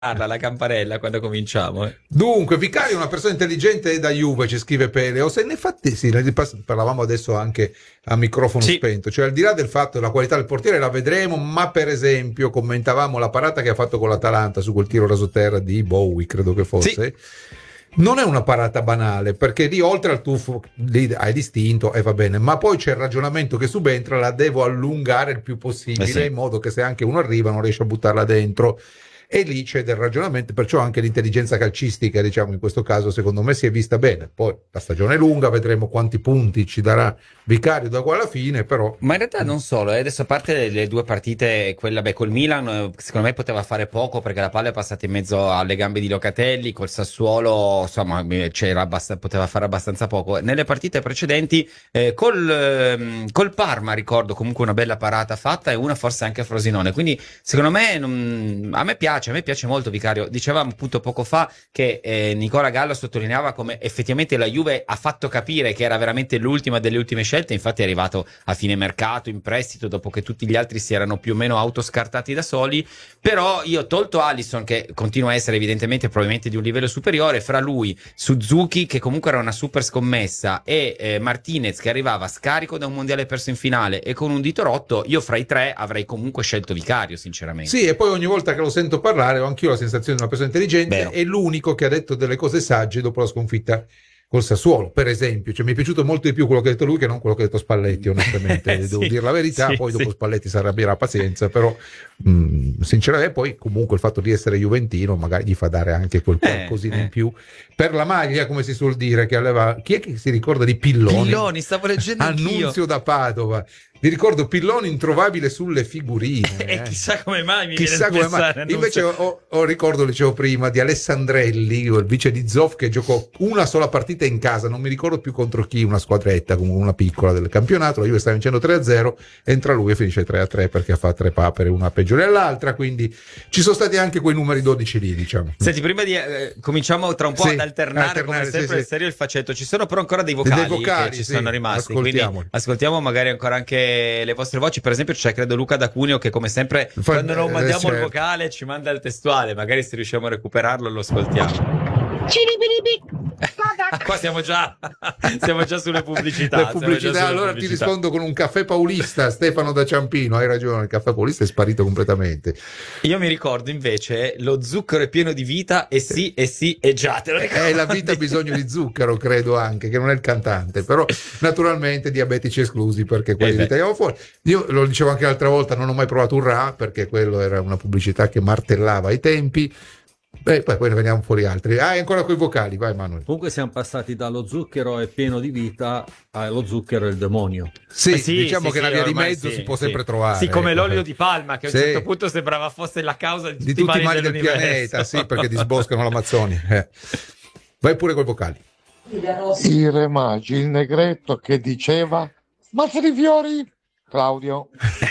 la campanella quando cominciamo. Dunque, Vicario è una persona intelligente da Juve, ci scrive Peleos, e infatti sì, parlavamo adesso anche a microfono spento, cioè al di là del fatto della qualità del portiere la vedremo, ma per esempio commentavamo la parata che ha fatto con l'Atalanta su quel tiro rasoterra di Bowie, credo che fosse. Non è una parata banale, perché lì oltre al tuffo lì hai distinto e va bene, ma poi c'è il ragionamento che subentra: la devo allungare il più possibile, in modo che se anche uno arriva non riesce a buttarla dentro. E lì c'è del ragionamento, perciò anche l'intelligenza calcistica, diciamo, in questo caso secondo me si è vista bene. Poi la stagione è lunga, vedremo quanti punti ci darà Vicario da qua alla fine, però. Ma in realtà non solo, adesso a parte le due partite, quella col Milan, secondo me poteva fare poco perché la palla è passata in mezzo alle gambe di Locatelli, col Sassuolo insomma poteva fare abbastanza poco. Nelle partite precedenti col Parma ricordo comunque una bella parata fatta e una forse anche a Frosinone, quindi secondo me a me piace molto Vicario. Dicevamo appunto poco fa che Nicola Gallo sottolineava come effettivamente la Juve ha fatto capire che era veramente l'ultima delle ultime scelte, infatti è arrivato a fine mercato in prestito dopo che tutti gli altri si erano più o meno autoscartati da soli. Però io, tolto Alisson che continua a essere evidentemente probabilmente di un livello superiore, fra lui, Suzuki che comunque era una super scommessa e Martinez che arrivava scarico da un mondiale perso in finale e con un dito rotto, io fra i tre avrei comunque scelto Vicario sinceramente. Sì, e poi ogni volta che lo sento parlare ho anch'io la sensazione di una persona intelligente. È l'unico che ha detto delle cose sagge dopo la sconfitta col Sassuolo, per esempio. Cioè, mi è piaciuto molto di più quello che ha detto lui che non quello che ha detto Spalletti, onestamente. Devo dire la verità. Poi dopo Spalletti si arrabbierà, pazienza, però sinceramente poi comunque il fatto di essere juventino magari gli fa dare anche quel qualcosina in più per la maglia, come si suol dire, che aveva. Chi è che si ricorda di Pilloni? Stavo leggendo Annunzio da Padova. Vi ricordo Pilloni introvabile sulle figurine. E chissà come mai mi chissà viene come mai. Invece ho ricordo, dicevo prima, di Alessandrelli, il vice di Zoff, che giocò una sola partita in casa, non mi ricordo più contro chi, una squadretta, comunque una piccola del campionato. La Juve stava vincendo 3-0, entra lui e finisce 3-3 perché fa tre papere, una peggiore dell'altra, quindi ci sono stati anche quei numeri 12 lì, diciamo. Senti, prima di cominciamo tra un po' ad alternare come sempre il serio e il faccetto. Ci sono però ancora dei vocali che ci sono rimasti, quindi ascoltiamo magari ancora anche le vostre voci. Per esempio c'è credo Luca da Cuneo che come sempre quando non mandiamo il vocale ci manda il testuale, magari se riusciamo a recuperarlo lo ascoltiamo. Qua siamo già sulle pubblicità. Allora ti rispondo con un caffè paulista. Stefano da Ciampino, hai ragione, il caffè paulista è sparito completamente. Io mi ricordo invece lo zucchero è pieno di vita e sì e già te lo ricordi? La vita ha bisogno di zucchero, credo anche, che non è il cantante, però naturalmente diabetici esclusi perché quelli li tagliamo fuori. Io lo dicevo anche l'altra volta, non ho mai provato un Ra perché quello era una pubblicità che martellava ai tempi. Poi ne veniamo fuori altri. Ancora quei vocali, vai Manuel. Comunque siamo passati dallo zucchero è pieno di vita allo zucchero è il demonio. Diciamo che una via di mezzo si può sempre trovare. Sì, come l'olio di palma che a un certo punto sembrava fosse la causa di tutti i mali del pianeta, perché disboscano l'Amazzonia. Vai pure coi vocali. I Re Magi, il negretto che diceva mazza di fiori, Claudio.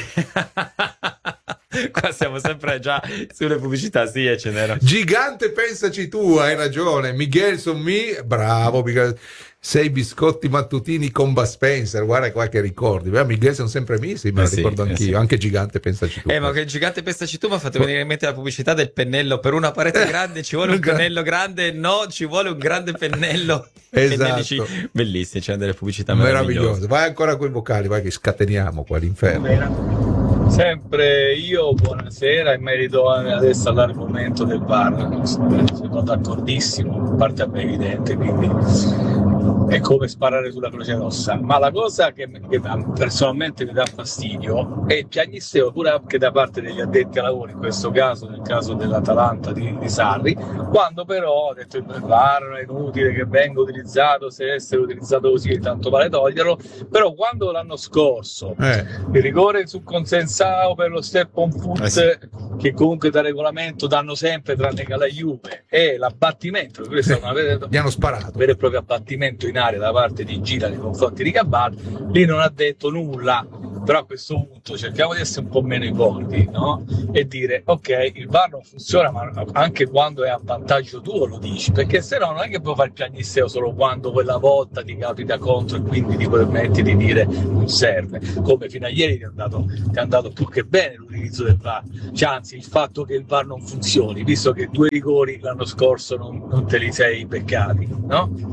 Qua siamo sempre già sulle pubblicità, e ce n'era. Gigante, pensaci tu, hai ragione. Miguel bravo Miguel. 6 biscotti mattutini con Bud Spencer, guarda qua che ricordi. Miguel sono sempre messi, me lo ricordo anch'io. Anche Gigante, pensaci tu. Ma che Gigante, pensaci tu mi ha fatto venire in mente la pubblicità del pennello. Per una parete grande ci vuole un pennello grande, no, ci vuole un grande pennello. Esatto. Bellissime, c'è delle pubblicità meravigliose. Vai ancora con i vocali, vai che scateniamo qua l'inferno. Sempre io, buonasera, in merito adesso all'argomento del VAR, sono d'accordissimo, parte a me evidente, quindi è come sparare sulla Croce Rossa, ma la cosa che personalmente mi dà fastidio è il piagnisteo pure anche da parte degli addetti ai lavori, in questo caso, nel caso dell'Atalanta di Sarri, quando però ha detto il VAR è inutile che venga utilizzato, se essere utilizzato così tanto vale toglierlo, però quando l'anno scorso il rigore sul consenso per lo step on foot che comunque da regolamento danno sempre tranne che alla Juve e l'abbattimento, gli hanno sparato, vero e proprio abbattimento in aria da parte di Gira nei confronti di Cabal, lì non ha detto nulla, però a questo punto cerchiamo di essere un po' meno ipocriti, no? E dire ok, il VAR non funziona, ma anche quando è a vantaggio tuo lo dici, perché se no non è che puoi fare il piagnisteo solo quando quella volta ti capita contro e quindi ti permetti di dire non serve, come fino a ieri ti è andato più che bene l'utilizzo del VAR, cioè, anzi il fatto che il VAR non funzioni, visto che 2 rigori l'anno scorso non te li sei beccati, no?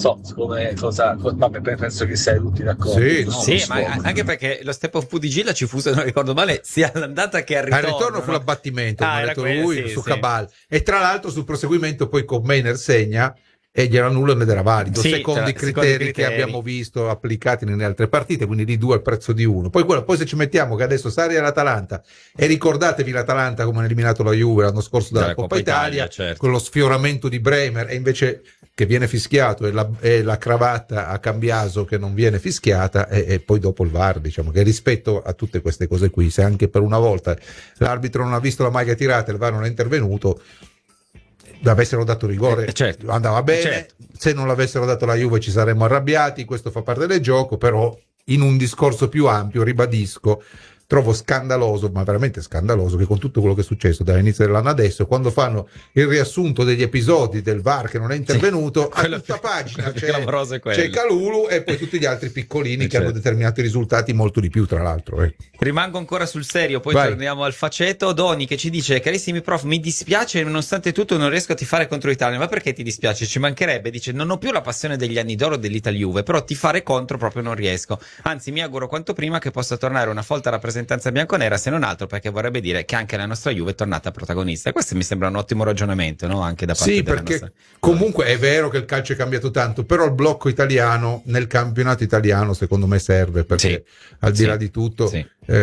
Vabbè, penso che siete tutti d'accordo. Sì, no, sì, ma anche perché lo step of Pudigilla ci fu, se non ricordo male, sia all'andata che al ritorno. Al ritorno fu l'abbattimento, come ha detto lui, sì, su sì. Cabal. E tra l'altro sul proseguimento poi con Maynard segna e gliela nulla ed era valido, Sì, secondo i criteri che abbiamo visto applicati nelle altre partite, quindi di 2 al prezzo di 1. Poi se ci mettiamo che adesso Sarri all'Atalanta, e ricordatevi l'Atalanta come ha eliminato la Juve l'anno scorso dalla Coppa Italia, certo, con lo sfioramento di Bremer, e invece che viene fischiato e la cravatta a Cambiaso che non viene fischiata, e poi dopo il VAR, diciamo che rispetto a tutte queste cose qui, se anche per una volta l'arbitro non ha visto la maglia tirata e il VAR non è intervenuto, avessero dato rigore, certo, andava bene, certo. Se non l'avessero dato la Juve ci saremmo arrabbiati, questo fa parte del gioco, però in un discorso più ampio ribadisco, trovo scandaloso, ma veramente scandaloso, che con tutto quello che è successo dall'inizio dell'anno adesso, quando fanno il riassunto degli episodi del VAR che non è intervenuto, a tutta pagina c'è Calulu e poi tutti gli altri piccolini che hanno determinato i risultati, molto di più tra l'altro. Rimango ancora sul serio, poi torniamo al faceto. Doni che ci dice: carissimi prof, mi dispiace, nonostante tutto non riesco a tifare contro l'Italia. Ma perché ti dispiace? Ci mancherebbe. Dice: non ho più la passione degli anni d'oro dell'Italia Juve, però tifare contro proprio non riesco, anzi mi auguro quanto prima che possa tornare una folta rappresentanza bianconera, se non altro perché vorrebbe dire che anche la nostra Juve è tornata protagonista, e questo mi sembra un ottimo ragionamento, no? Anche da parte della nostra. Sì, perché comunque è vero che il calcio è cambiato tanto, però il blocco italiano nel campionato italiano secondo me serve, perché al di là di tutto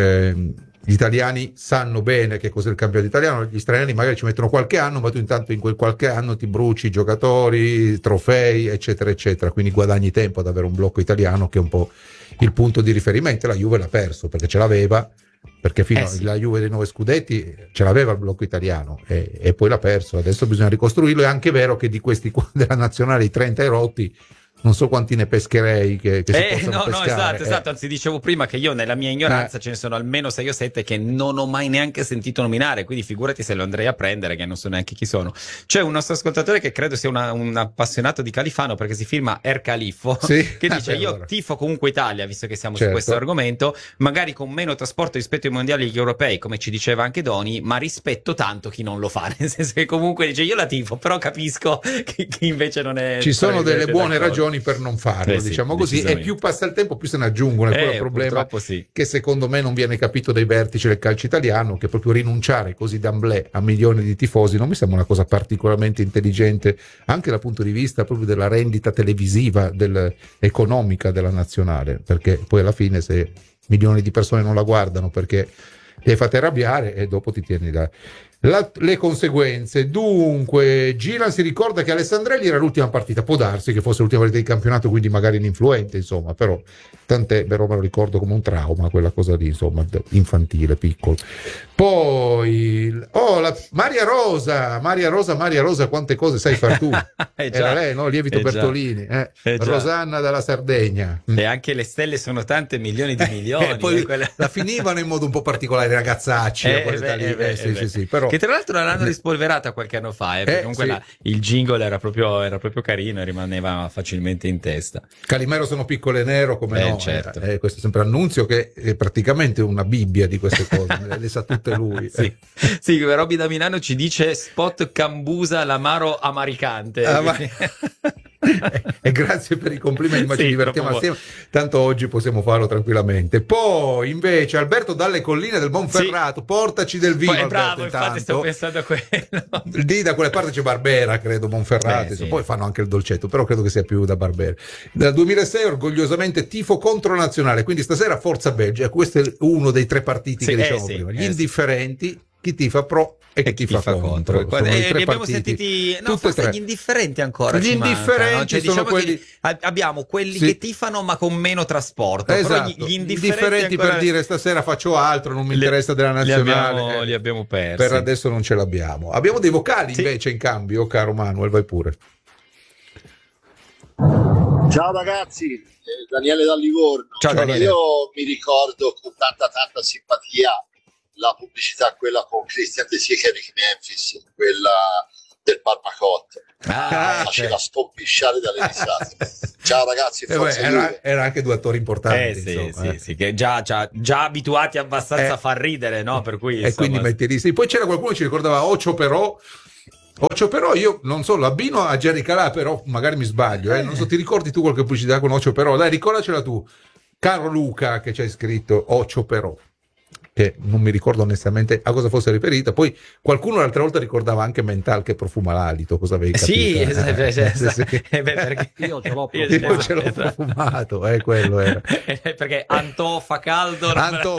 gli italiani sanno bene che cos'è il campionato italiano, gli stranieri magari ci mettono qualche anno, ma tu intanto in quel qualche anno ti bruci i giocatori, trofei, eccetera eccetera, quindi guadagni tempo ad avere un blocco italiano che è un po' il punto di riferimento. La Juve l'ha perso perché ce l'aveva, perché fino alla Juve dei 9 scudetti ce l'aveva il blocco italiano e poi l'ha perso, adesso bisogna ricostruirlo. È anche vero che di questi della nazionale i 30 rotti non so quanti ne pescherei che si possano pescare. Esatto, anzi dicevo prima che io nella mia ignoranza ce ne sono almeno 6 o 7 che non ho mai neanche sentito nominare, quindi figurati se lo andrei a prendere, che non so neanche chi sono. C'è un nostro ascoltatore che credo sia un appassionato di Califano, perché si firma Er Califfo, che dice: io tifo comunque Italia, visto che siamo su questo argomento, magari con meno trasporto rispetto ai mondiali e agli europei, come ci diceva anche Doni, ma rispetto tanto chi non lo fa, nel senso che comunque dice: io la tifo, però capisco chi invece non è. Ci sono delle buone ragioni per non farlo, diciamo così, e più passa il tempo più se ne aggiungono, è quello il problema che secondo me non viene capito dai vertici del calcio italiano, che proprio rinunciare così d'amblè a milioni di tifosi non mi sembra una cosa particolarmente intelligente, anche dal punto di vista proprio della rendita televisiva economica della nazionale, perché poi alla fine se milioni di persone non la guardano perché le fate arrabbiare e dopo ti tieni le conseguenze. Dunque Gilan si ricorda che Alessandrelli era l'ultima partita, può darsi che fosse l'ultima partita di campionato, quindi magari ininfluente, insomma, però tant'è, però me lo ricordo come un trauma quella cosa lì, insomma, infantile, piccolo. Poi Maria Rosa, quante cose sai far tu. Era lei, no? Lievito Bertolini, Rosanna dalla Sardegna, e anche le stelle sono tante, milioni di milioni, poi la finivano in modo un po' particolare, ragazzacci, sì, però che tra l'altro l'hanno rispolverata qualche anno fa, perché comunque il jingle era proprio carino e rimaneva facilmente in testa. Calimero sono piccolo e nero, come no, certo. Questo è sempre Annunzio, che è praticamente una bibbia di queste cose, le sa tutte lui. Sì, Robby da Milano ci dice: spot Cambusa l'amaro amaricante. E grazie per i complimenti, ma ci divertiamo assieme, tanto oggi possiamo farlo tranquillamente. Poi invece Alberto dalle colline del Monferrato, portaci del vino. Poi, bravo, infatti sto pensando a quello. Lì da quelle parti c'è Barbera, credo, Monferrato, poi fanno anche il dolcetto, però credo che sia più da Barbera. Dal 2006 orgogliosamente tifo contro nazionale, quindi stasera forza Belgio, questo è uno dei 3 partiti che diciamo prima, gli indifferenti, chi tifa pro e chi tifa contro. Li abbiamo sentiti, forse gli indifferenti ancora. Gli indifferenti sono diciamo quelli. Abbiamo quelli che tifano ma con meno trasporto. Esatto. Però gli indifferenti ancora... per dire stasera faccio altro, non mi interessa della nazionale. Li abbiamo persi. Per adesso non ce l'abbiamo. Abbiamo dei vocali invece in cambio, caro Manuel, vai pure. Ciao ragazzi, Daniele da Livorno. Ciao, Daniele. Io mi ricordo con tanta simpatia la pubblicità, quella con Christian De Sica e Rick Memphis, quella del Barbacotte. Faceva scompisciare dalle risate. Ciao ragazzi, era anche due attori importanti, sì, che già abituati abbastanza a far ridere, no? Per cui, e quindi metti lì. Sì, poi c'era qualcuno che ci ricordava Ocio però, io non so, l'abbino a Jerry Calà, però magari mi sbaglio, non so, ti ricordi tu qualche pubblicità con Ocio però? Dai, ricordacela tu, caro Luca, che c'hai scritto Ocio però, che non mi ricordo onestamente a cosa fosse riferita. Poi qualcuno l'altra volta ricordava anche Mental che profuma l'alito, cosa avevi capito? Sì, perché io ce l'ho profumato, quello era. Perché Antofa caldo,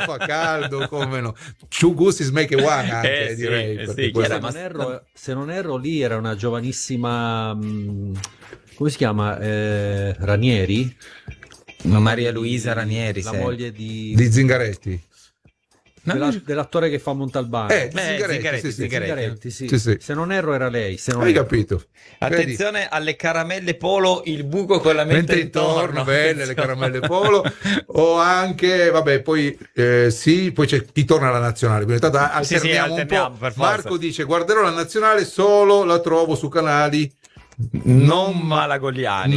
come no, Two Gooses make a one anche, direi. Sì, se non erro lì era una giovanissima, come si chiama, Ranieri? Maria Luisa Ranieri, la moglie di Zingaretti. Dell'attore che fa Montalbano. Zingaretti, sì. Sì. Se non erro era lei. Hai capito? Attenzione alle caramelle Polo, il buco con la mente intorno. Belle le caramelle Polo. O anche, vabbè, poi poi ti torna la nazionale. Quindi alterniamo un po'. Marco dice: guarderò la nazionale, solo la trovo su canali non malagoliani,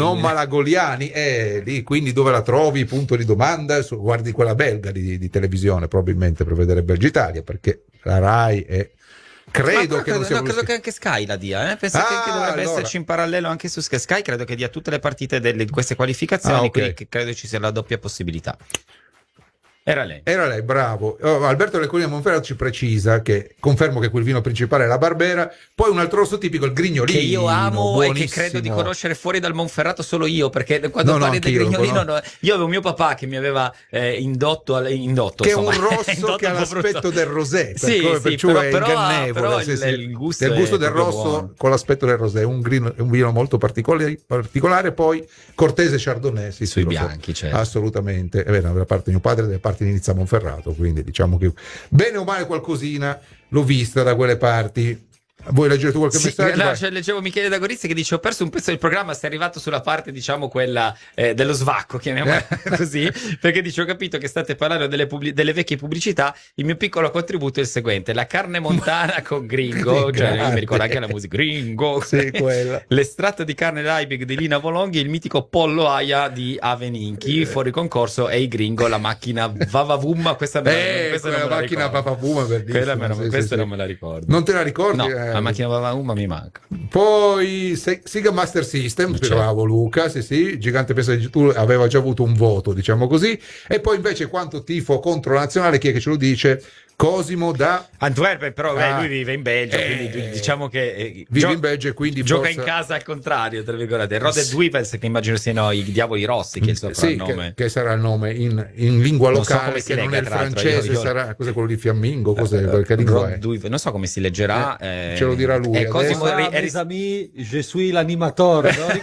lì, quindi dove la trovi? Punto di domanda. Guardi quella belga di televisione, probabilmente, per vedere Belgio Italia, perché la Rai è, credo che non sia credo che anche Sky la dia, penso che dovrebbe esserci in parallelo anche su Sky. Credo che dia tutte le partite di queste qualificazioni, quindi credo ci sia la doppia possibilità. Era lei, bravo. Alberto Leccolini a Monferrato ci precisa che confermo che quel vino principale è la Barbera, poi un altro rosso tipico, il Grignolino, che io amo buonissimo. E che credo di conoscere fuori dal Monferrato solo io, perché quando parli del Grignolino io avevo mio papà che mi aveva indotto che insomma, è un rosso che ha l'aspetto del rosé, perciò è ingannevole, però il gusto del rosso buono, con l'aspetto del rosé, un vino molto particolare, poi cortese Chardonnay, sui bianchi, certo. Assolutamente, è vero, da parte di mio padre, da parte di Nizza Monferrato, quindi diciamo che bene o male qualcosina l'ho vista da quelle parti. Vuoi leggere tu qualche messaggio? Leggevo Michele da Gorizia che dice: ho perso un pezzo del programma, sei arrivato sulla parte, diciamo, quella dello svacco, chiamiamola così, perché dice: ho capito che state parlando delle vecchie pubblicità, il mio piccolo contributo è il seguente: la carne montana con Gringo, cioè io mi ricordo anche la musica Gringo, quella. L'estratto di carne Liebig di Lina Volonghi, il mitico pollo aia di Aveninchi, fuori concorso, e i Gringo, la macchina Vavavum, questa la macchina Vavavum, questa non me la ricordo. Non te la ricordi? No. La macchina Vavavum mi manca. Poi Sega Master System, bravo Luca, sì, Gigante pensa che tu aveva già avuto un voto, diciamo così. E poi invece quanto tifo contro la nazionale, chi è che ce lo dice? Cosimo da Antwerpen, però lui vive in Belgio, quindi diciamo che vive in Belgio e quindi gioca in casa al contrario, tra virgolette. Rode Duivels, che immagino siano i Diavoli Rossi, che è il suo soprannome. Che sarà il nome in lingua locale, che non è il francese, sarà cos'è quello di Fiammingo, che lingua è? Non so come si leggerà, ce lo dirà lui. Cosimo mes amis, je suis l'animatore, no?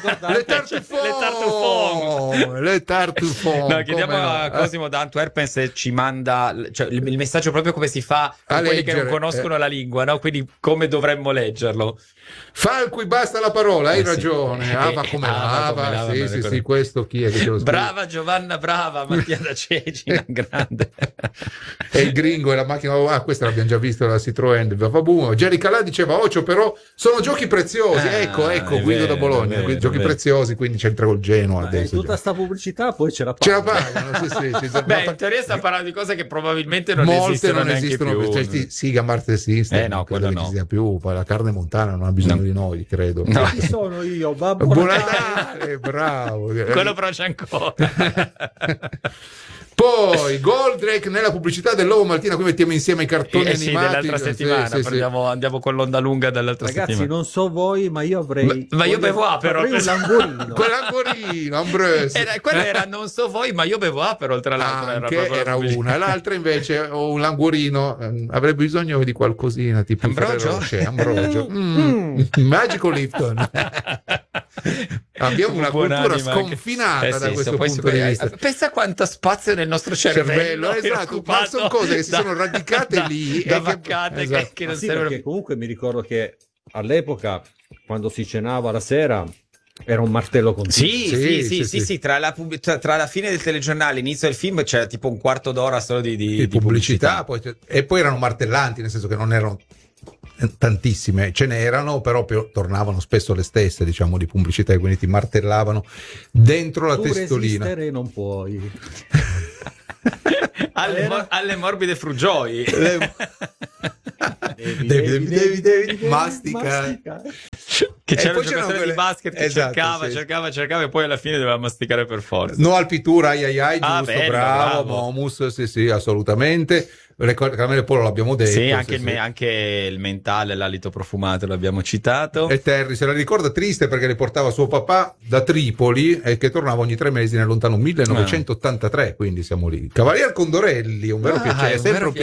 Le Tartufon. No, chiediamo a Cosimo da Antwerpen se ci manda, cioè, il messaggio proprio come si fa a quelli che non conoscono la lingua, no? Quindi come dovremmo leggerlo? Falqui, basta la parola, hai ragione. Ava come lava, sì, questo chi è che ce lo scrive? Brava Giovanna, brava Mattia da Cecina, grande. E il Gringo e la macchina, questa l'abbiamo già visto, la Citroën, Vavaboom. Jerry Calà diceva: Ocio, però sono giochi preziosi. Ecco, Guido da Bologna, giochi preziosi, quindi c'entra col Genoa adesso. Tutta sta pubblicità poi ce la pagano. Sì. Beh, in teoria sta parlando di cose che probabilmente non esistono più. Cioè, Siga Marte esiste, no, quello no. Sia più, poi la carne montana non ha bisogno di noi, credo. No. Chi sono io? Babbo Natale, bravo. Quello però c'è ancora. Poi Goldrake nella pubblicità dell'Uovo Maltina, qui mettiamo insieme i cartoni animati dell'altra settimana. Andiamo con l'onda lunga dell'altra settimana. Ragazzi, non so voi, ma io avrei io bevo Aperol, un langorino. Quell'angorino Ambrose. Quella era non so voi, ma io bevo Aperol, tra l'altro. Era una, l'altra invece ho un languorino, avrebbe bisogno di qualcosina tipo Ambrogio. Magico Lipton. Abbiamo una cultura sconfinata da questo punto di vista. Pensa quanto spazio nel nostro cervello, esatto, ma sono cose che si sono radicate lì da vaccate che non servono. Perché comunque mi ricordo che all'epoca, quando si cenava la sera, Era un martello continuo. Sì. Tra la fine del telegiornale e l'inizio del film c'era tipo un quarto d'ora solo di pubblicità. E poi erano martellanti, nel senso che non erano tantissime, ce n'erano, però tornavano spesso le stesse, diciamo, di pubblicità, e quindi ti martellavano dentro la testolina. Resistere non puoi. alle morbide frugioi. Devi mastica. Che c'era un giocatore di basket che cercava e poi alla fine doveva masticare per forza. No al pittura, giusto, bello, bravo. Momus, sì, assolutamente. Le caramelle pollo l'abbiamo detto. Sì, anche il mentale, l'alito profumato l'abbiamo citato. E Terry se la ricorda triste perché le portava suo papà da Tripoli e che tornava ogni 3 mesi nel lontano 1983, quindi siamo lì. Cavalier Condorelli, un vero piacere, sempre un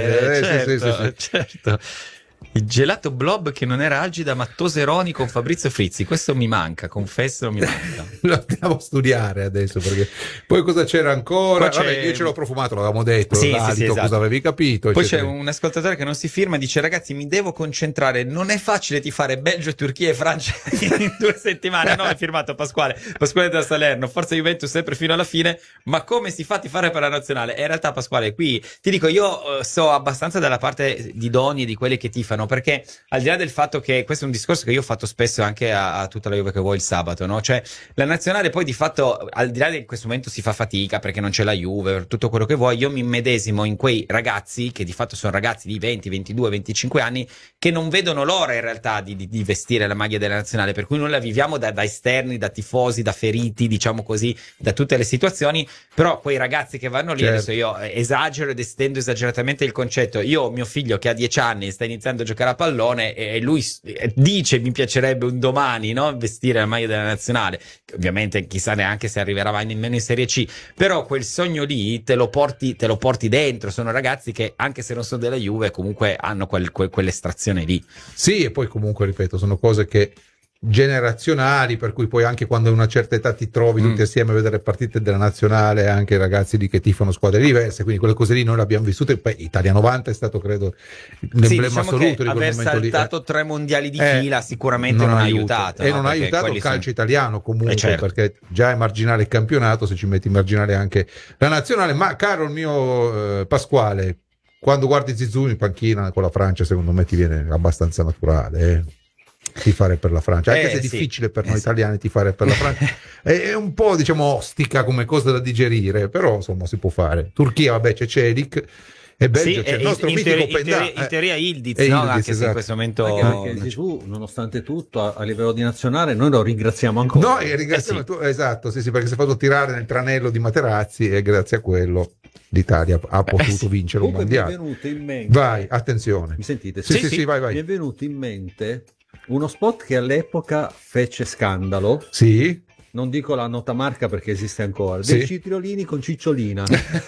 piacere. Certo. Il gelato blob che non era Algida ma Toseroni con Fabrizio Frizzi, questo mi manca, confesso, mi manca. Lo andiamo a studiare adesso, perché poi cosa c'era ancora? Vabbè, io ce l'ho profumato, l'avevamo detto, esatto. Cosa avevi capito? Poi c'è un ascoltatore che non si firma e dice: ragazzi, mi devo concentrare, non è facile tifare Belgio, Turchia e Francia in 2 settimane. No, è firmato Pasquale da Salerno, forza Juventus sempre fino alla fine, ma come si fa a tifare per la nazionale? E in realtà, Pasquale, qui ti dico, io so abbastanza dalla parte di Doni e di quelli che tifano, perché al di là del fatto che questo è un discorso che io ho fatto spesso anche a tutta la Juve che vuoi il sabato, no? Cioè la nazionale poi di fatto, al di là di questo momento si fa fatica perché non c'è la Juve, tutto quello che vuoi, io mi immedesimo in quei ragazzi che di fatto sono ragazzi di 20, 22, 25 anni che non vedono l'ora in realtà di vestire la maglia della nazionale, per cui noi la viviamo da esterni, da tifosi, da feriti, diciamo così, da tutte le situazioni, però quei ragazzi che vanno lì, adesso io esagero ed estendo esageratamente il concetto, io ho mio figlio che ha 10 anni sta iniziando a giocare a pallone e lui dice mi piacerebbe un domani, no, vestire la maglia della nazionale, ovviamente chissà neanche se arriverà mai nemmeno in Serie C, però quel sogno lì te lo porti dentro, sono ragazzi che anche se non sono della Juve comunque hanno quell'estrazione lì. Sì, e poi comunque ripeto, sono cose che generazionali, per cui poi anche quando a una certa età ti trovi tutti assieme a vedere partite della nazionale, anche i ragazzi lì che tifano squadre diverse, quindi quelle cose lì noi le abbiamo vissute. Poi Italia 90 è stato credo l'emblema diciamo assoluto di quel aver momento saltato lì. 3 mondiali di fila sicuramente non ha aiutato, e non ha aiutato il calcio italiano comunque, perché già è marginale il campionato, se ci metti marginale anche la nazionale. Ma caro il mio Pasquale, quando guardi Zizou in panchina con la Francia, secondo me ti viene abbastanza naturale tifare per la Francia, anche se è difficile per noi italiani tifare per la Francia. È un po', diciamo, ostica come cosa da digerire, però insomma si può fare. Turchia, vabbè, c'è Celic, e Belgio c'è il nostro mitico Pendà, in teoria Ildiz, no? Anche se in questo momento perché Gesù, nonostante tutto, a livello di nazionale noi lo ringraziamo ancora. Noi ringraziamo esatto, sì, perché si è fatto tirare nel tranello di Materazzi e grazie a quello l'Italia ha potuto vincere un mondiale. Mi è venuto in mente, vai, attenzione, mi sentite? Sì, vai. Mi è venuto in mente uno spot che all'epoca fece scandalo. Sì. Non dico la nota marca perché esiste ancora. Dei citriolini con cicciolina.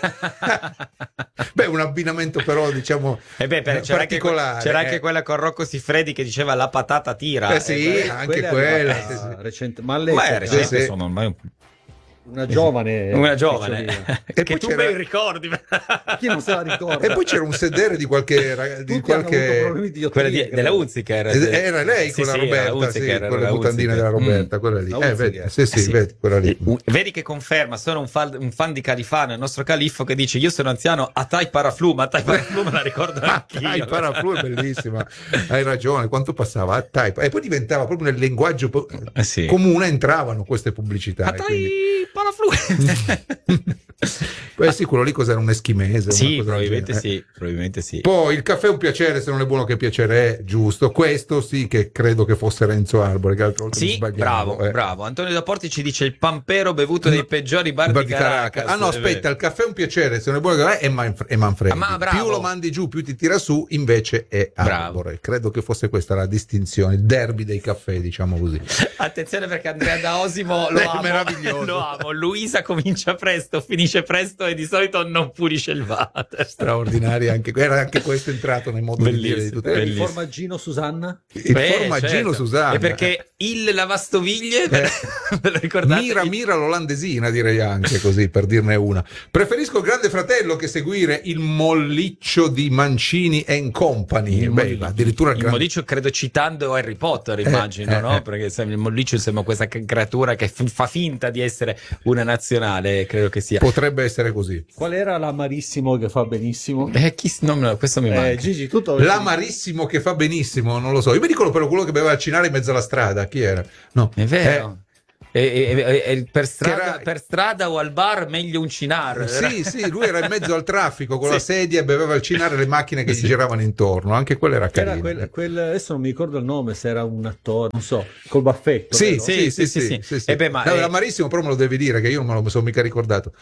Beh, un abbinamento però diciamo particolare. C'era anche quella con Rocco Siffredi che diceva la patata tira. Anche quella. Ma all'epoca, recente, insomma, ormai una giovane e che tu ben ricordi. Chi non se la ricorda? E poi c'era un sedere di qualche quella della Hunziker, era lei con la Roberta, con le mutandine della Roberta, quella lì. Vedi, quella lì. Vedi che conferma, sono un fan di Califano, il nostro califfo, che dice: io sono anziano, Atai Paraflu, ma Atai Paraflu me la ricordo anch'io. Atai Paraflu è bellissima, hai ragione, quanto passava Atai, e poi diventava proprio nel linguaggio comune, entravano queste pubblicità. Atai Paraflu. Sì, quello lì cos'era, un eschimese? Sì, probabilmente sì. Poi il caffè è un piacere, se non è buono che piacere è, giusto. Questo sì che credo che fosse Renzo Arbore, che altre volte mi sbagliavo. Bravo. Antonio Daporti ci dice: il pampero bevuto nei peggiori bar di Caracas. Ah no, aspetta, il caffè è un piacere, se non è buono che è Manfredi. Più lo mandi giù, più ti tira su, invece è Arbore. Credo che fosse questa la distinzione, il derby dei caffè, diciamo così. Attenzione perché Andrea da Osimo lo amo. Meraviglioso. Lo amo. Luisa comincia presto, finisce finisce presto e di solito non pulisce il water. Straordinario, era anche questo entrato nel modo di dire di tutti. Il formaggino Susanna? Il formaggino certo. Susanna. E perché il lavastoviglie, ve lo ricordate? Mira l'olandesina, direi anche così, per dirne una. Preferisco il Grande Fratello che seguire il molliccio di Mancini and Company. Addirittura il molliccio, credo citando Harry Potter, immagino, no? Perché il molliccio sembra questa creatura che fa finta di essere una nazionale, credo che sia. Potrebbe essere così. Qual era l'amarissimo che fa benissimo? Questo mi manca. Gigi, tutto L'amarissimo che fa benissimo, non lo so. Io mi ricordo però quello che beveva il cinare in mezzo alla strada. Chi era? No. È vero. Per strada o al bar meglio un cinare. Sì, lui era in mezzo al traffico con la sedia e beveva il cinare e le macchine che gli giravano intorno. Anche quello era carino. Adesso non mi ricordo il nome, se era un attore, non so, col baffetto. Sì. L'amarissimo però me lo devi dire, che io non me lo sono mica ricordato.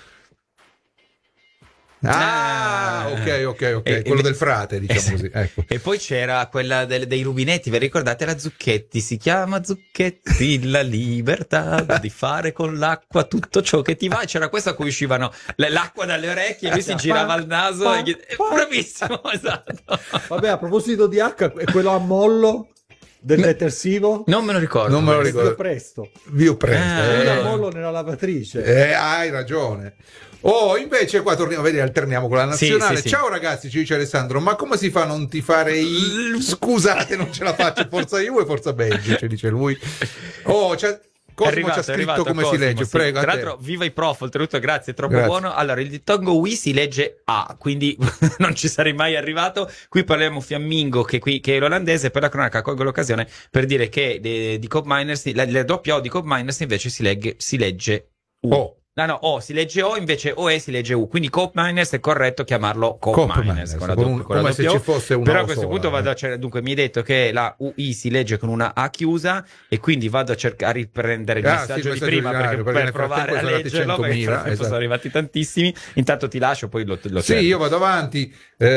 Ok, quello del frate, diciamo così. Ecco. E poi c'era quella dei rubinetti, vi ricordate? La Zucchetti, si chiama Zucchetti, la libertà di fare con l'acqua tutto ciò che ti va. C'era questa a cui uscivano l'acqua dalle orecchie e lui si girava il naso. Bravissimo, esatto. Vabbè, a proposito di acqua, è quello a mollo del detersivo? Non me lo ricordo. Più presto. A mollo nella lavatrice. Hai ragione. Invece qua alterniamo con la nazionale. Ciao ragazzi, ci dice Alessandro, ma come si fa a non tifare scusate, non ce la faccio, forza Juve, forza Belgio, ci dice lui. Cosimo ci ha scritto come Cosimo, si legge, sì. prego. Tra l'altro, viva i prof, oltretutto, grazie, troppo buono. Allora, il dittongo Ui si legge A, quindi non ci sarei mai arrivato. Qui parliamo fiammingo, che è l'olandese. Per la cronaca colgo l'occasione per dire che di Coop Miners, la doppia O di Coop Miners invece si legge U. No, si legge O, invece OE si legge U, quindi Coop Miners è corretto chiamarlo Coop Miners come se ci fosse una. Però a questo punto dunque mi hai detto che la UI si legge con una A chiusa e quindi vado a cercare a riprendere il messaggio di prima perché per provare a leggerlo, perché sono arrivati tantissimi. Intanto ti lascio, poi lo sì, io vado avanti.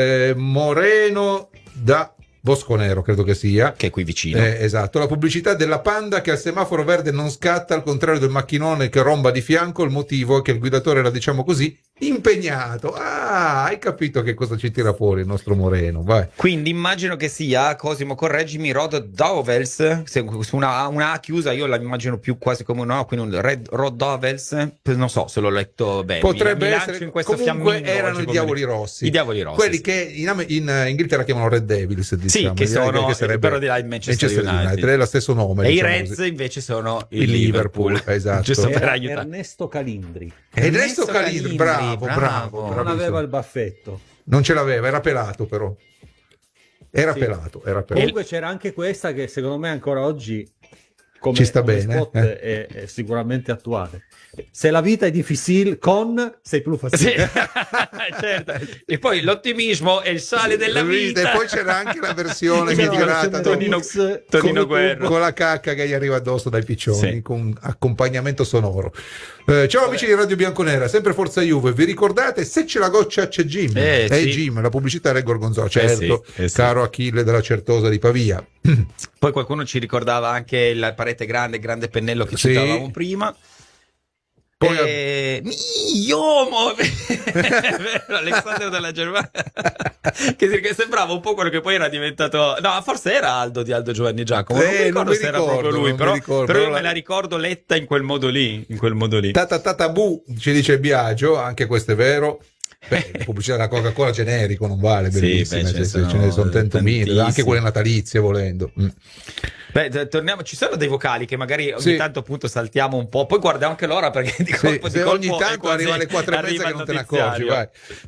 Moreno da Bosconero, credo che sia. Che è qui vicino. Esatto, la pubblicità della Panda che al semaforo verde non scatta, al contrario del macchinone che romba di fianco. Il motivo è che il guidatore era, diciamo così, impegnato. Hai capito che cosa ci tira fuori il nostro Moreno, vai. Quindi immagino che sia, Cosimo, correggimi, Rodovels, su una A chiusa io la immagino più quasi come una A, quindi un Rodovels, non so se l'ho letto bene. Potrebbe essere, in questo comunque erano i Diavoli Rossi. I Diavoli Rossi. Quelli che in Inghilterra chiamano Red Devils, diciamo. Sì, che sono, che sarebbe però di là il Manchester United. È lo stesso nome. E diciamo i Reds così. Invece sono il Liverpool. Esatto. Giusto per aiutare. Ernesto Calindri. Ernesto Calindri, bravo. Non aveva il baffetto. Non ce l'aveva, era pelato però. Era pelato. Comunque c'era anche questa che secondo me ancora oggi ci sta bene. Spot è sicuramente attuale. Se la vita è difficile, sei più facile. Sì. Certo. E poi l'ottimismo è il sale della vita. E poi c'era anche la versione migliorata Tonino Guerra con la cacca che gli arriva addosso dai piccioni, con accompagnamento sonoro. Ciao amici di Radio Bianconera, sempre Forza Juve. Vi ricordate Se c'è la goccia c'è Jim? Sì. Jim, la pubblicità era Gorgonzola, certo, caro Achille della Certosa di Pavia. Poi qualcuno ci ricordava anche la parete grande pennello che citavamo prima. Poi Iomo Alessandro della Germania che sembrava un po' quello che poi era diventato, no, forse era Aldo di Aldo Giovanni Giacomo, non mi ricordo se era proprio lui, però io me la ricordo letta in quel modo lì. Tata bu, ci dice Biagio, anche questo è vero. La pubblicità della Coca-Cola generico non vale, bellissime, ce ne sono 100.000, anche quelle natalizie volendo. Torniamo, ci sono dei vocali che magari ogni tanto appunto saltiamo un po', poi guardiamo anche l'ora perché di colpo ogni tanto arriva alle 4:30 che non te ne accorgi, vai.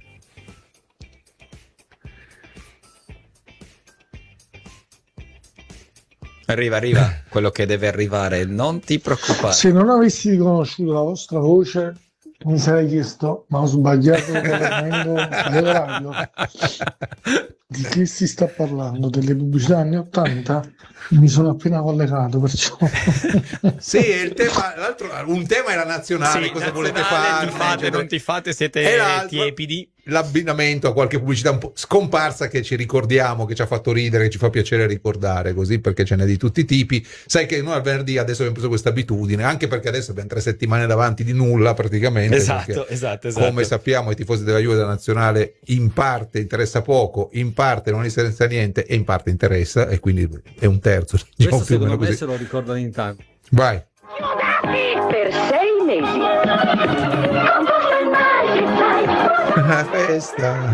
Arriva quello che deve arrivare, non ti preoccupare. Se non avessi riconosciuto la vostra voce mi sarei chiesto, ma ho sbagliato l'elemento radio? Di che si sta parlando? Delle pubblicità anni 80? Mi sono appena collegato, perciò. Sì, il tema, un tema era nazionale, cosa volete fare? Tifate, non tifate, siete tiepidi. l'abbinamento a qualche pubblicità un po' scomparsa che ci ricordiamo, che ci ha fatto ridere, che ci fa piacere ricordare, così, perché ce n'è di tutti i tipi. Sai che noi al venerdì adesso abbiamo preso questa abitudine, anche perché adesso abbiamo 3 settimane davanti di nulla praticamente. Esatto. Come sappiamo, i tifosi della Juve, della nazionale, in parte interessa poco, in parte non interessa niente e in parte interessa, e quindi è un terzo. Questo secondo me se lo ricordano in tanti. Vai. Per 6 mesi. Una festa.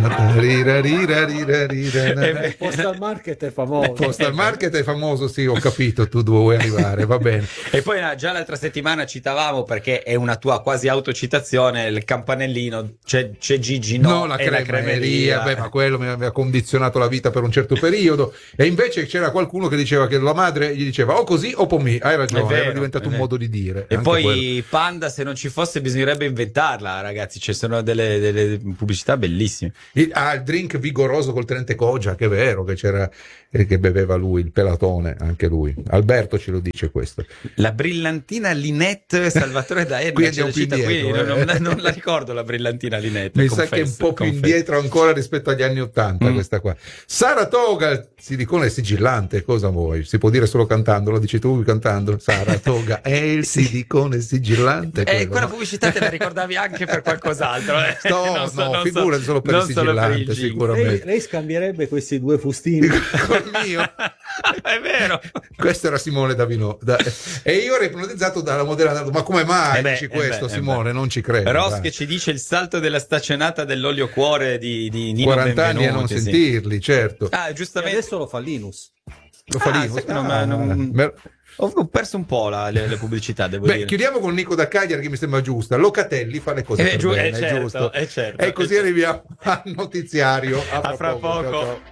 Postal Market è famoso. Postal Market è famoso, sì, ho capito, tu dove vuoi arrivare, va bene. E poi già l'altra settimana citavamo, perché è una tua quasi autocitazione, il campanellino, c'è Gigi no, la e la cremeria. Beh, ma quello mi ha condizionato la vita per un certo periodo, e invece c'era qualcuno che diceva che la madre gli diceva o così o pomì, hai ragione, era diventato un modo di dire. E poi quello. Panda, se non ci fosse bisognerebbe inventarla, ragazzi, ci sono delle pubblicità bellissime. Il drink vigoroso col Trente Cogia, che è vero che c'era, che beveva lui, il pelatone, anche lui. Alberto ce lo dice questo. La brillantina Linette Salvatore D'Aerna. Qui andiamo più indietro, non la ricordo la brillantina Linette. Mi sa che è un po' più indietro ancora rispetto agli anni '80 questa qua. Saratoga, il silicone sigillante, cosa vuoi? Si può dire solo cantando, lo dici tu cantando. Saratoga è il silicone sigillante. Quella pubblicità te la ricordavi anche per qualcos'altro. Figurati solo per il sigillante, sicuramente. Lei scambierebbe questi 2 fustini col mio. È vero. Questo era Simone Davino e io ero ipnotizzato dalla modella. Ma come mai dici questo, Simone? Non ci credo. Ross che ci dice il salto della staccionata dell'olio cuore di Nino 40 anni a non sentirli, certo. Giustamente. E adesso lo fa Linus. Lo fa Linus. Ho perso un po' le pubblicità, devo dire. Chiudiamo con Nico da Cagliari, che mi sembra giusta. Locatelli fa le cose per bene, è giusto. Certo, e così arriviamo al notiziario. A fra poco. Ciao.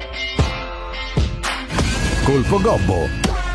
Colpo Gobbo.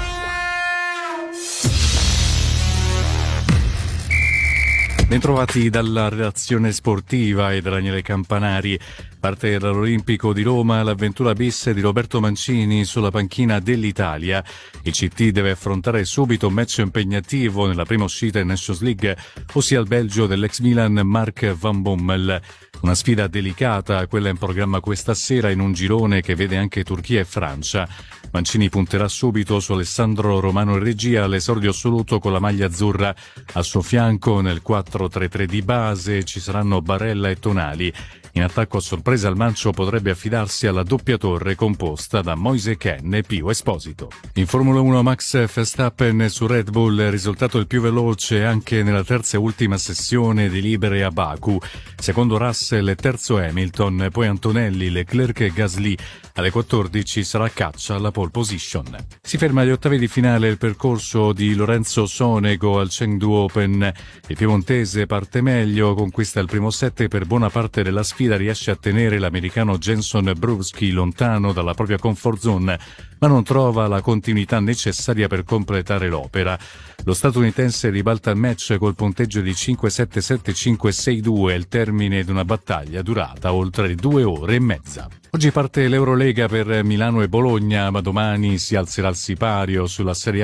Bentrovati dalla redazione sportiva e da Daniele Campanari. Parte dall'Olimpico di Roma l'avventura bis di Roberto Mancini sulla panchina dell'Italia. Il CT deve affrontare subito un match impegnativo nella prima uscita in Nations League, ossia il Belgio dell'ex Milan Mark Van Bommel. Una sfida delicata, quella in programma questa sera in un girone che vede anche Turchia e Francia. Mancini punterà subito su Alessandro Romano in regia all'esordio assoluto con la maglia azzurra. Al suo fianco nel 4-3-3 di base ci saranno Barella e Tonali. In attacco a sorpresa il Mancio potrebbe affidarsi alla doppia torre composta da Moise Kean e Pio Esposito. In Formula 1 Max Verstappen su Red Bull è risultato il più veloce anche nella terza e ultima sessione di libere a Baku. Secondo Russell e terzo Hamilton, poi Antonelli, Leclerc e Gasly. Alle 14 sarà caccia alla pole position. Si ferma agli ottavi di finale il percorso di Lorenzo Sonego al Chengdu Open. Il piemontese parte meglio, conquista il primo set e per buona parte della sfida riesce a tenere l'americano Jenson Brewski lontano dalla propria comfort zone, ma non trova la continuità necessaria per completare l'opera. Lo statunitense ribalta il match col punteggio di 5-7-7-5-6-2 al termine di una battaglia durata oltre 2 ore e mezza. Oggi parte l'Eurolega per Milano e Bologna, ma domani si alzerà il sipario sulla Serie A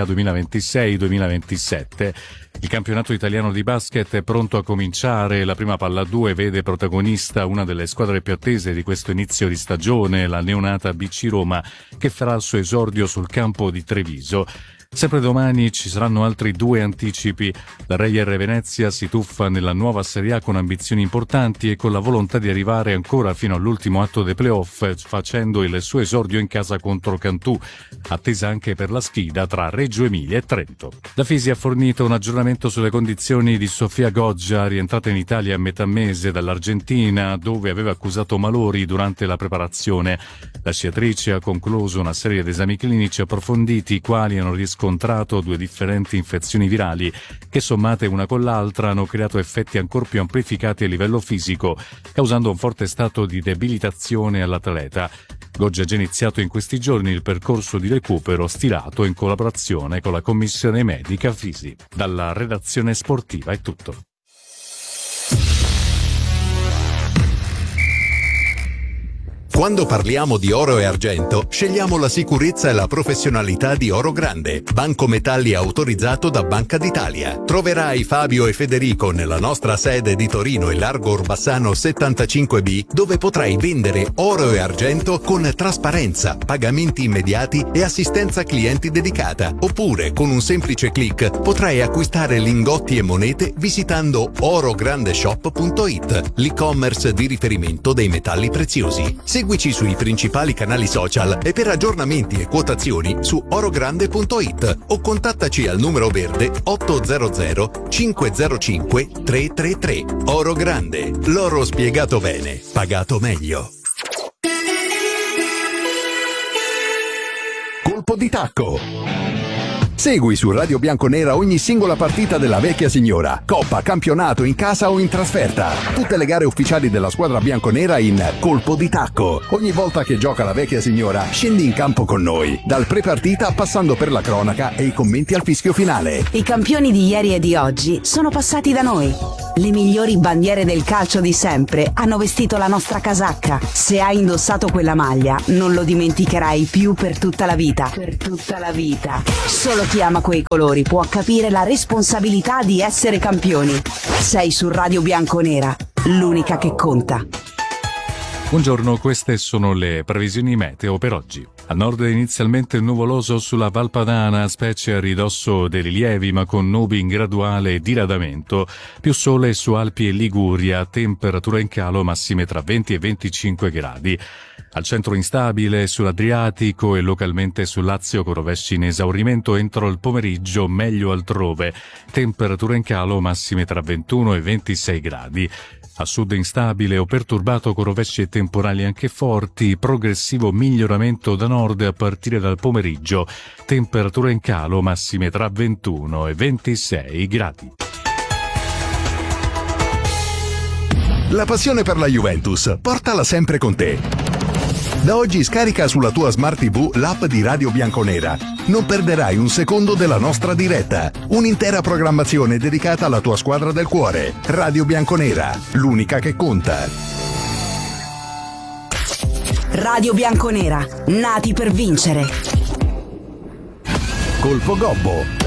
2026-2027. Il campionato italiano di basket è pronto a cominciare. La prima palla 2 vede protagonista una delle squadre più attese di questo inizio di stagione, la neonata BC Roma, che farà il suo esordio sul campo di Treviso. Sempre domani ci saranno altri 2 anticipi. La Reyer Venezia si tuffa nella nuova Serie A con ambizioni importanti e con la volontà di arrivare ancora fino all'ultimo atto dei playoff, facendo il suo esordio in casa contro Cantù, attesa anche per la sfida tra Reggio Emilia e Trento. La Fisi ha fornito un aggiornamento sulle condizioni di Sofia Goggia, rientrata in Italia a metà mese dall'Argentina, dove aveva accusato malori durante la preparazione. La sciatrice ha concluso una serie di esami clinici approfonditi, i quali hanno riscontrato 2 differenti infezioni virali che, sommate una con l'altra, hanno creato effetti ancor più amplificati a livello fisico, causando un forte stato di debilitazione all'atleta. Goggia ha già iniziato in questi giorni il percorso di recupero stilato in collaborazione con la commissione medica Fisi. Dalla redazione sportiva è tutto. Quando parliamo di oro e argento, scegliamo la sicurezza e la professionalità di Oro Grande, banco metalli autorizzato da Banca d'Italia. Troverai Fabio e Federico nella nostra sede di Torino in Largo Orbassano 75B, dove potrai vendere oro e argento con trasparenza, pagamenti immediati e assistenza clienti dedicata. Oppure, con un semplice click, potrai acquistare lingotti e monete visitando orograndeshop.it, l'e-commerce di riferimento dei metalli preziosi. Seguici sui principali canali social e per aggiornamenti e quotazioni su orogrande.it o contattaci al numero verde 800 505 333. Oro Grande, l'oro spiegato bene, pagato meglio. Colpo di tacco. Segui su Radio Bianconera ogni singola partita della vecchia signora, coppa, campionato, in casa o in trasferta. Tutte le gare ufficiali della squadra bianconera in Colpo di Tacco. Ogni volta che gioca la vecchia signora, scendi in campo con noi, dal pre-partita passando per la cronaca e i commenti al fischio finale. I campioni di ieri e di oggi sono passati da noi. Le migliori bandiere del calcio di sempre hanno vestito la nostra casacca. Se hai indossato quella maglia, non lo dimenticherai più per tutta la vita. Per tutta la vita. Solo chi ama quei colori può capire la responsabilità di essere campioni. Sei su Radio Bianconera, l'unica che conta. Buongiorno, queste sono le previsioni meteo per oggi. Al nord inizialmente nuvoloso sulla Val Padana, specie a ridosso dei rilievi, ma con nubi in graduale diradamento. Più sole su Alpi e Liguria, temperatura in calo, massime tra 20 e 25 gradi. Al centro instabile sull'Adriatico e localmente sul Lazio con rovesci in esaurimento entro il pomeriggio, meglio altrove. Temperatura in calo, massime tra 21 e 26 gradi. A sud instabile o perturbato con rovesci e temporali anche forti, progressivo miglioramento da nord a partire dal pomeriggio, temperatura in calo, massime tra 21 e 26 gradi. La passione per la Juventus, portala sempre con te. Da oggi scarica sulla tua Smart TV l'app di Radio Bianconera. Non perderai un secondo della nostra diretta. Un'intera programmazione dedicata alla tua squadra del cuore. Radio Bianconera, l'unica che conta. Radio Bianconera, nati per vincere. Colpo Gobbo.